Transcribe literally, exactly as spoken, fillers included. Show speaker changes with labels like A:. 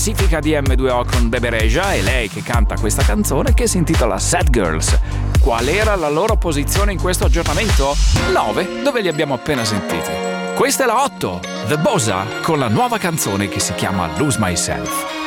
A: classifica di M due O con Bebe Rexha, è lei che canta questa canzone che si intitola Sad Girls. Qual era la loro posizione in questo aggiornamento? nove, dove li abbiamo appena sentiti. Questa è la otto, The Bossa, con la nuova canzone che si chiama Lose Myself.